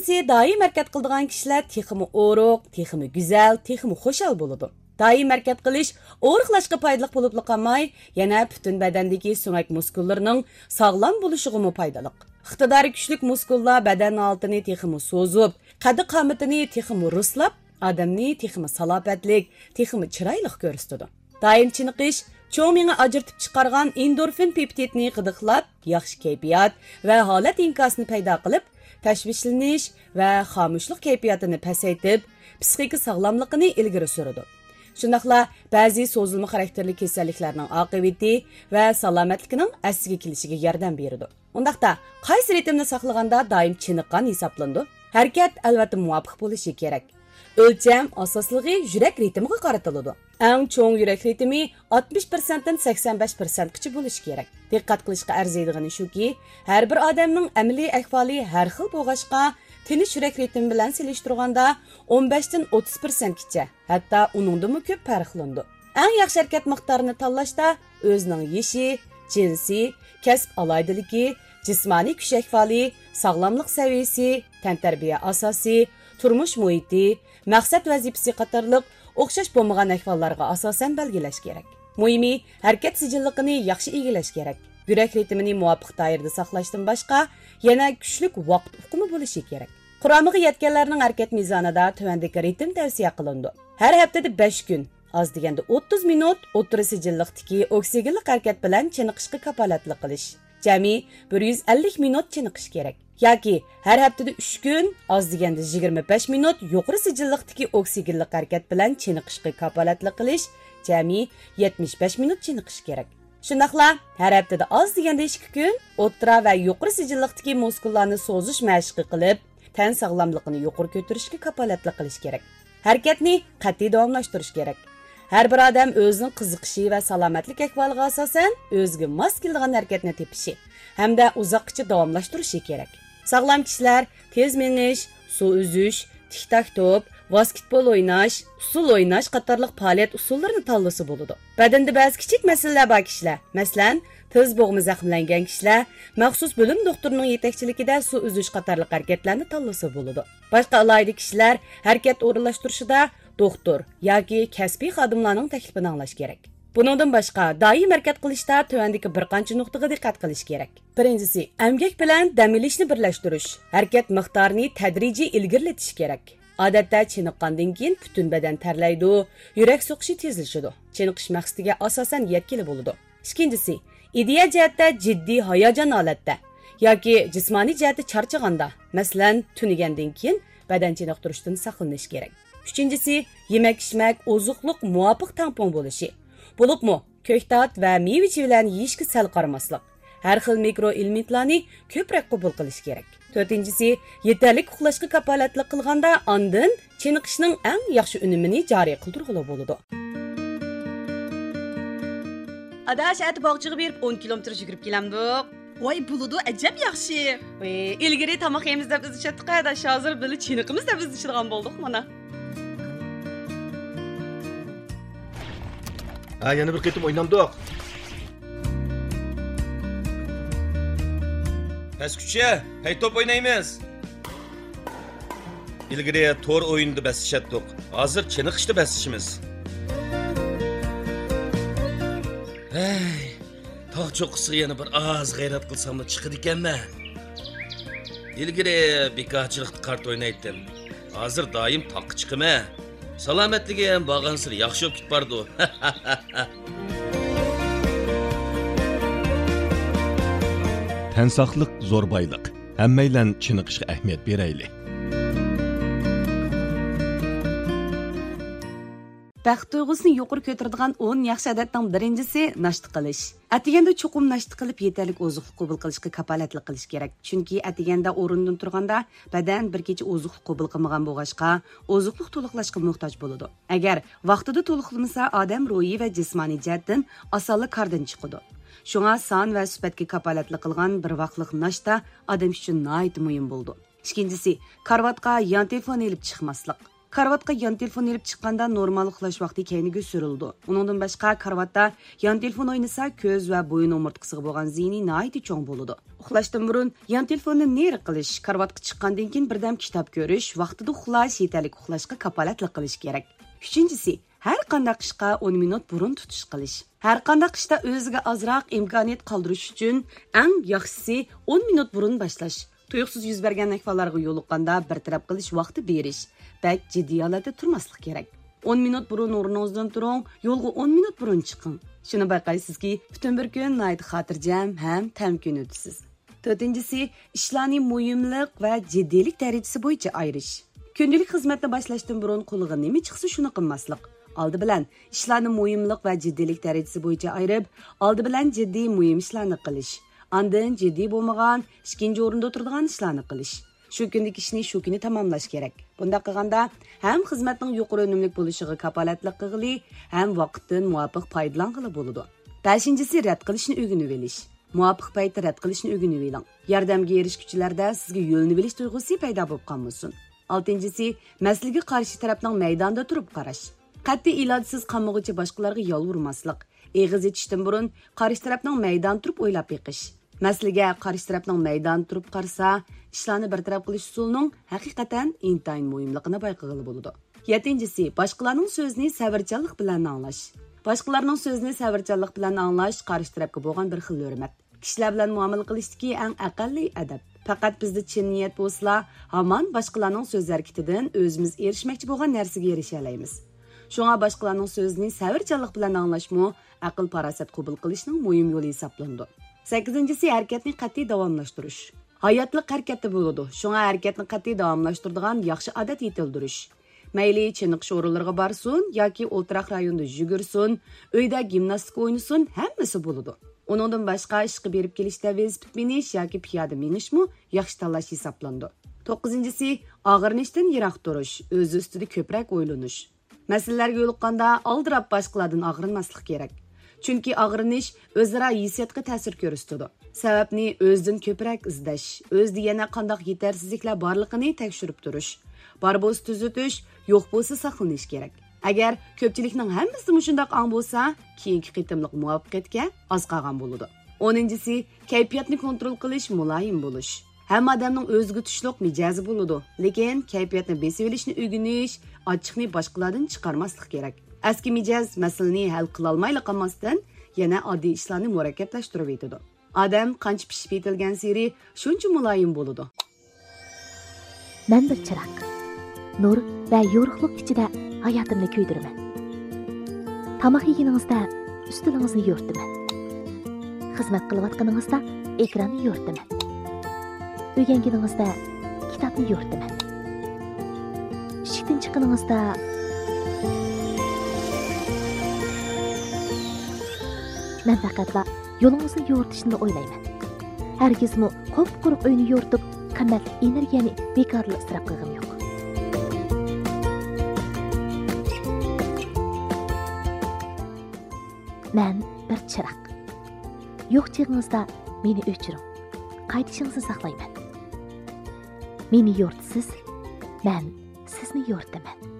To'rtinchisi, doim harakat qiladigan kishilar texmi o'riq, texmi go'zal, texmi xushal bo'ladi. Doim harakat qilish o'riqlashga foydali bo'lib qolmay, yana butun badandagi so'ngak muskullarining sog'lom bo'lishiga foydali. Iqtidori kuchli muskullar badan altini texmi so'zib, qad-qomatini texmi ruslab, odamni texmi salobatlik, texmi chiroyli ko'rsatadi. Doim chiniqish cho'ng miya ajratib chiqargan endorfin peptidni qidiqlab, yaxshi kayfiyat va holat inkosini paydo qilib, tashvishlanish va xomushlik kayfiyatini pasaytib, psixika sog'lomligini ilgari suradi. Shundaqla ba'zi so'zilma xarakterli kasalliklarning oqibati va salomatligining asliga kelishiga yordam beradi. Undaqda qaysi ritmni saqlaganda doim chiniqqan hisoblandi? Harakat albatta muvofiq bo'lishi kerak. O'lcham asosligi yurak ritmiga qaratiladi. Eng cho'ng yurak ritmi 60% dan 85% gacha bo'lishi kerak. Diqqat qilishga arziydigani shuki, har bir odamning amaliy ahvoli har xil bo'lg'ashqa, tinish yurak ritmi bilan selishtirganda 15 dan 30% gacha, hatto uningdan ko'p farqlandi. Eng yaxshi harakat miqdorini tanlashda o'zining yeshi, jinsi, kasb aloydiligi, jismoniy kuch ahvoli, sog'lomlik saviyasi, tantarbiya asosi, turmush muhiti, maqsad vazifasi qatorliq o'xshash bo'lmagan ahvollarga asosan belgilash kerak. Muhimi, harakat sijilligini yaxshi egallash kerak. Yurak ritmini muvofiq doirada saqlashdan boshqa, yana kuchli vaqt uqumi bo'lishi kerak. Quramiga yetganlarning harakat mezonida tuvandagi ritm tavsiya qilindi. Har haftada 5 kun, oz deganda 30 minut o'tiri sijillikdagi oksigenlik harakat bilan chiniqishga kafolatlik qilish. Jami 150 minut chiniqish kerak. Yoki har haftada 3 kun, oz deganda 25 minut yuqori sijillikdagi oksigenlik harakat bilan chiniqishga kafolatlik qilish, jami 75 minut chiniqish kerak. Shundaqla har haftada oz deganda 2 kun o'tira va yuqori sijillikdagi muskullarni so'zish mashqi qilib, tan sog'lomligini yuqori ko'tarishga kafolatlik qilish kerak. Harakatni qat'iy davomlashtirish kerak. Har bir odam o'zining qiziqishi va salomatlik ahvoliga asosan o'ziga mos keladigan harakatni tepishi hamda uzoqcha davomlashtirishi kerak. Sog'lom kishilar tez menish, suv uzish, tik-tak to'p, basketbol o'ynash, usul o'ynash qatorliq faoliyat usullarini tanlasa bo'ladi. Badanda ba'zi kichik masalalar bor kishilar, masalan, tiz bo'g'mi zaxmlangan kishilar maxsus bo'lim doktorining yetakchiligida suv uzish qatorliq harakatlarni tanlasa bo'ladi. Boshqa alohida kishilar harakat o'rinlashtirishida doktor yoki kasbiy xodimlarning taklifini anglash kerak. Buningdan boshqa, doim harakat qilishda tuvandagi bir qancha nuqtaga diqqat qilish kerak. Birinchisi, emgak bilan dam olishni birlashtirish. Harakat miqdorini tadrijiy ilgarilatish kerak. Odatda chiniqqandan keyin butun badan tarlaydi, yurak so'qishi tezlashadi. Chiniqish maqsadiga asosan yetkili bo'ladi. Ikkinchisi, ideya jihatda jiddiy hayajon holatda yoki jismoniy jihatda charchaganda, masalan, tunigandan keyin badan chiniqtirishdan saqlanish kerak. Uchinchisi, yemak-ichmak, oziqliq muvofiq tampon bo'lishi. Bo'libmi, ko'ktat va meva-chevalarni yeyishga sal qaramaslik. Har xil mikroelementlarni ko'proq qabul qilish kerak. To'rtinchisi, yetarlik uxlashga kafolatlik qilganda ondan chiniqishning eng yaxshi unumini joriy qildirg'ili bo'ladi. Adash at bog'chiga berib 10 kilometr yugurib kelamdik. Voy buludu ajab yaxshi. Ilgari tomoq yeymiz deb biz ishatdik, adash hozir bili chiniqimiz deb biz ishlatgan bo'ldik mana. Ha, yana bir qitim o'ynamdik. Pastkucha, hay top o'ynaymiz. Ilgari to'r o'yinda basishatdik. Hozir chiniqishda basishimiz. Hey, tog' cho'qqisiga yana bir oz g'ayrat qilsam da chiqadi ekanman. Ilgari bekorchilikda kart o'ynaydim. Hozir doim toqqa chiqaman. Salomatligi ham bag'ansir yaxshi bo'lib ketpardi. Tan saqliq zo'r boyliq. Hammaylan chiniqishga ahamiyat beraylik. Baxt tuyg'usini yuqori ko'taradigan 10 yaxshi odatning birinchisi nashta qilish. Atiganda cho'qim nashta qilib yetarli oziqlik qabul qilishga kafolatlik qilish kerak. Chunki atiganda o'rindan turganda badan bir kecha oziqlik qabul qilmagan bo'lg'ashqa, oziqlik to'liqlashga muhtoj bo'ladi. Agar vaqtida to'liqlamasa, odam ruhiy va jismoniy jihatdan osonlik qardan chiqadi. Shunga son va sifatga kafolatlik qilgan bir vaqtlik nashta odam uchun nihoyat muhim bo'ldi. Ikkinchisi, karvatga yon telefon olib chiqmaslik. Karvatqa yan telefon elib chiqqanda normal uxlash vaqti keyniga surildi. Uningdan boshqa karvatda yan telefon o'ynasa ko'z va bo'yin o'mirtqisiga bo'lgan ziyni nihoyatda cho'ng bo'ladi. Uxlashdan burun yan telefonni neri qilish, karvatga chiqqandan keyin birdam kitob ko'rish, vaqtida uxlash, yetarlik uxlashga kapolatlik qilish kerak. Uchinchisi, har qanday qishqa 10 minut burun tutish qilish. Har qanday qishda o'ziga ozroq imkoniyat qoldirish uchun eng yaxshisi 10 minut burun boshlash. Tuyuqsiz yuz bergan ahvollarga yo'liqqanda bartaraf qilish vaqti berish. Bak jiddiy holatda turmaslik kerak. 10 minut burun o'rningizdan turing, yo'lga 10 minut burun chiqing. Shuni bayqaysizki, butun bir kun nihoyat xotirjam ham tamkin o'tasiz. To'rtinchisi, ishlarni muhimlik va jiddiylik darajasi bo'yicha ayirish. Kundalik xizmatni boshlashdan burun qo'liga nima chiqsa shuni qilmaslik. Oldi bilan ishlarni muhimlik va jiddiylik darajasi bo'yicha ayirib, oldi bilan jiddiy muhim ishlarni qilish. Ondan jiddiy bo'lmagan, ikkinchi o'rinda turadigan ishlarni qilish. Shu kundagi ishni shu kuni tamomlash kerak. Bunda qilganda ham xizmatning yuqori unumli bo'lishiga kapolatlik qilg'ili, ham vaqtdan muvofiq foydalanqili bo'ladi. 5-si rad qilishni o'rganib olish. Muvofiq paytda rad qilishni o'rganib oling. Yordamga erishguchilarda sizga yo'lni bilish tuyg'usi paydo bo'lib qolmasin. 6-si masalaga qarshi tarafning maydonda turib qarash. Qat'iy ilojsiz qamug'icha boshqalarga yolvurmaslik. Eg'iz etishdan burun qarshi tarafning maydon turib o'ylab beqish. Masalaga qarshi tarafning maydon turib qarsa, ishlarni bartaraf qilish usulining haqiqatan intayin muhimligini bayqag'ili bo'ladi. 7-si boshqalarning so'zini sabrchanlik bilan anglash. Boshqalarning so'zini sabrchanlik bilan anglash qarshi tarafga bo'lgan bir xil hurmat. Kishilar bilan muomala qilishdagi eng aqalli adab. Faqat bizda chin niyat bo'lsa, hamon boshqalarning so'z harakatidan o'zimiz erishmoqchi bo'lgan narsaga erisha olamiz. Shunga boshqalarning so'zini sabrchanlik bilan anglashmo aql farosat qabul qilishning muhim yo'li hisoblanadi. 8-si harakatni qat'iy davomlashtirish. Hayotlik harakatda bo'ladi. Shunga harakatni qat'iy davomlashtiradigan yaxshi odat yetildirish. Mayli chiniqish o'rinlariga borsin yoki o'ltiraq rayonda yugursin, uyda gimnastika o'ynasin, hammasi bo'ladi. Uningdan boshqa ishga berib kelishda velosiped minish yoki piyoda minishmi yaxshi tanlash hisoblanadi. 9-si og'irnishdan yiroq turish, o'z ustida ko'proq o'ylanish. Masalalarga yo'liqqanda aldirab boshqalardan og'rinmaslik kerak. Chunki og'rinish o'zaro hissiyotga ta'sir ko'rsatadi. Sababni o'zdan ko'proq izlash, o'zda yana qanday yetarsizliklar borligini tekshirib turish, bor bo'lsa tuzatish, yo'q bo'lsa saqlanish kerak. Agar ko'pchilikning hammasi shunday ong bo'lsa, keyingi qitimliq muvaffaqiyatga oz qolgan bo'ladi. 10-si kayfiyatni kontrol qilish, muloyim bo'lish. Hamma odamning o'ziga tushliq mijozi bo'ladi, lekin kayfiyatni besib olishni o'rganish, ochiqni boshqalardan chiqarmaslik kerak. Eski mijoz masalani hal qila olmayli qolmasdan, yana oddiy ishlarni murakkablashtirib etadi. Odam qancha pishib yetilgan sari shuncha muloyim bo'ladi. Men bir chiroq. Nur va yorug'lik ichida hayotimni kuydiraman. Tamoq yeganingizda ustilingizni yo'rtaman. Xizmat qilayotganingizda ekranni yo'rtaman. O'rganganingizda kitobni yo'rtaman. Ishdan chiqqaningizda men faqatla yo'lingizni yo'rtishni o'ylayman. Hargizmi qop-quruq uyni yo'rtib, qimmat energiyani bekorli isrof qilgim yo'q. Men bir chiroq. Yo'q chig'ingizda meni o'chiring. Qaytishingizni saqlayman. Meni yo'rtisiz, men sizni yo'rtaman.